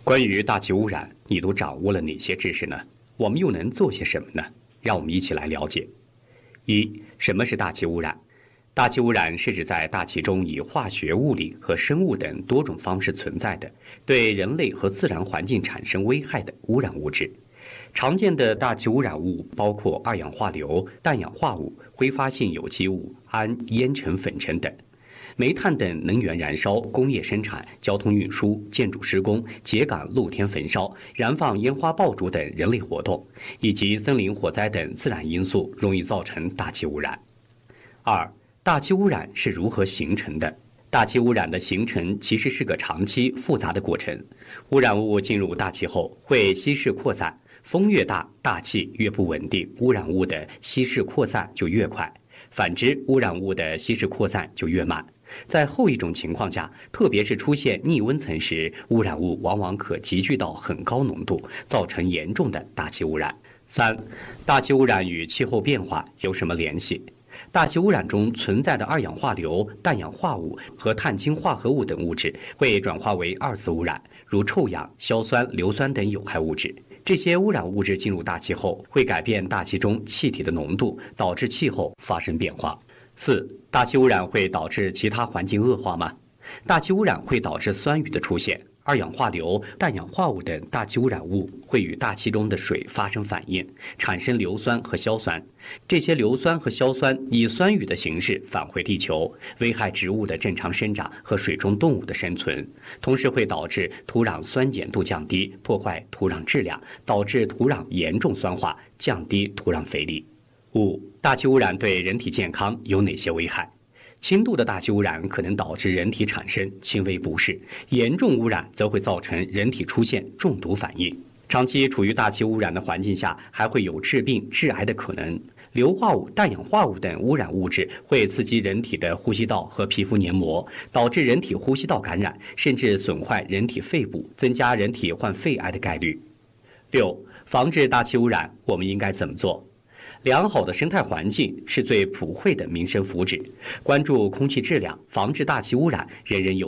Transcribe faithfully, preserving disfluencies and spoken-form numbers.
关于大气污染，你都掌握了哪些知识呢？我们又能做些什么呢？让我们一起来了解。一、什么是大气污染？大气污染是指在大气中以化学、物理和生物等多种方式存在的，对人类和自然环境产生危害的污染物质。常见的大气污染物包括二氧化硫、氮氧化物、挥发性有机物、氨、烟尘、粉尘等。煤炭等能源燃烧、工业生产、交通运输、建筑施工、秸秆露天焚烧、燃放烟花爆竹等人类活动，以及森林火灾等自然因素，容易造成大气污染。二、大气污染是如何形成的？大气污染的形成其实是个长期复杂的过程。污染物进入大气后会稀释扩散，风越大，大气越不稳定，污染物的稀释扩散就越快；反之，污染物的稀释扩散就越慢。在后一种情况下，特别是出现逆温层时，污染物往往可集聚到很高浓度，造成严重的大气污染。三、大气污染与气候变化有什么联系？大气污染中存在的二氧化硫、氮氧化物和碳氢化合物等物质会转化为二次污染，如臭氧、硝酸、硫酸等有害物质。这些污染物质进入大气后，会改变大气中气体的浓度，导致气候发生变化。四、大气污染会导致其他环境恶化吗？大气污染会导致酸雨的出现，二氧化硫、氮氧化物等大气污染物会与大气中的水发生反应，产生硫酸和硝酸。这些硫酸和硝酸以酸雨的形式返回地球，危害植物的正常生长和水中动物的生存，同时会导致土壤酸碱度降低，破坏土壤质量，导致土壤严重酸化，降低土壤肥力。五、大气污染对人体健康有哪些危害？轻度的大气污染可能导致人体产生轻微不适，严重污染则会造成人体出现中毒反应。长期处于大气污染的环境下，还会有致病、致癌的可能。硫化物、氮氧化物等污染物质会刺激人体的呼吸道和皮肤黏膜，导致人体呼吸道感染，甚至损坏人体肺部，增加人体患肺癌的概率。六、防治大气污染，我们应该怎么做？良好的生态环境是最普惠的民生福祉，关注空气质量，防治大气污染，人人有